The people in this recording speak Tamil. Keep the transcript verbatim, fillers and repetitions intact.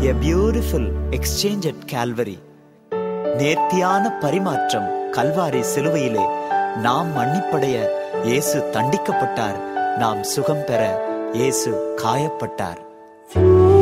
A beautiful exchange at Calvary. நேர்த்தியான பரிமாற்றம் கல்வாரி சிலுவையிலே. நாம் மன்னிப்படைய இயேசு தண்டிக்கப்பட்டார், நாம் சுகம் பெற இயேசு காயப்பட்டார்.